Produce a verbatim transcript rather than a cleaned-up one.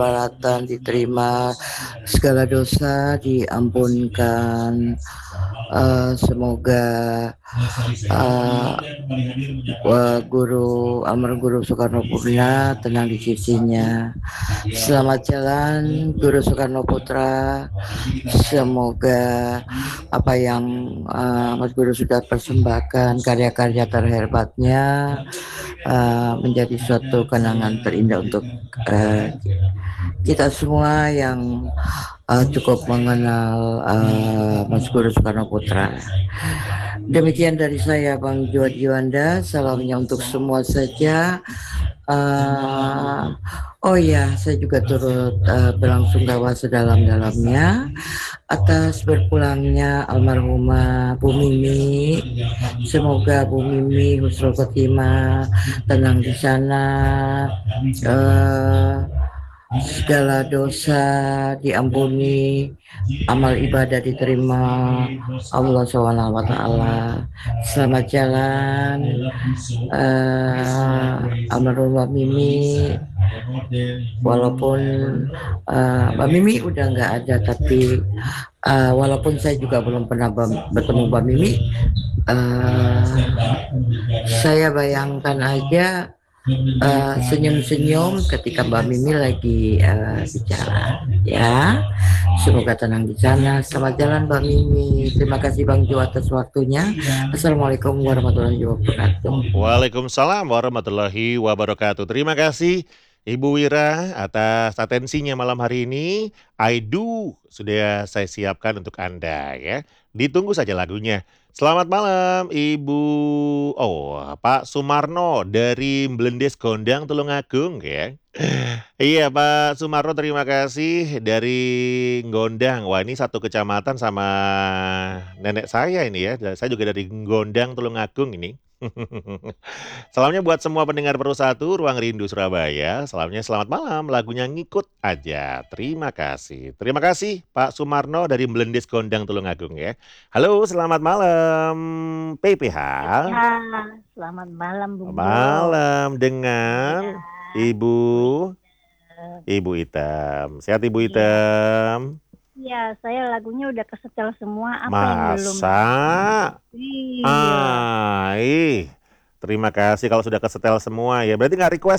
Peratan diterima, segala dosa diampunkan. Uh, semoga uh, uh, Guru Almarhum Soekarno Putra tenang di sisinya. Selamat jalan Guru Soekarno Putra. Semoga apa yang uh, Mas Guru sudah persembahkan, karya-karya terhebatnya uh, menjadi suatu kenangan terindah untuk uh, kita semua yang uh, cukup mengenal uh, Mas Guru Soekarno Putra. Demikian dari saya, Bang Juwad Juanda. Salamnya untuk semua saja. Uh, oh ya, saya juga turut uh, berlangsunggawa sedalam-dalamnya atas berpulangnya almarhumah Bu Mimi. Semoga Bu Mimi husnul khotimah, tenang di sana. Uh, segala dosa diampuni, amal ibadah diterima Allah subhanahu wa taala. Selamat jalan uh, almarhumah Mimi. Walaupun uh, Mbak Mimi udah nggak ada, tapi uh, walaupun saya juga belum pernah bertemu Mbak Mimi, uh, saya bayangkan aja uh, senyum-senyum ketika Mbak Mimi lagi uh, bicara. Ya, semoga tenang di sana. Selamat jalan Mbak Mimi. Terima kasih Bang Jo atas waktunya. Assalamualaikum warahmatullahi wabarakatuh. Waalaikumsalam warahmatullahi wabarakatuh. Terima kasih Ibu Wira atas atensinya malam hari ini. I do sudah saya siapkan untuk Anda ya. Ditunggu saja lagunya. Selamat malam Ibu oh Pak Sumarno dari Blendes Gondang Tulungagung ya. Iya Pak Sumarno, terima kasih dari Gondang. Wah, ini satu kecamatan sama nenek saya ini ya. Saya juga dari Gondang Tulungagung ini. Salamnya buat semua pendengar Pro satu Ruang Rindu Surabaya. Salamnya selamat malam, lagunya ngikut aja. Terima kasih. Terima kasih Pak Sumarno dari Blendes Gondang Tulungagung ya. Halo, selamat malam P P H. Ya, selamat malam Bung Jo. Malam dengan Ibu Ibu Itam. Sehat Ibu Itam? Iya, saya lagunya udah kesetel semua. Apa Masa? yang belum? Iya. Ah, ih. Terima kasih kalau sudah kesetel semua ya. Berarti nggak request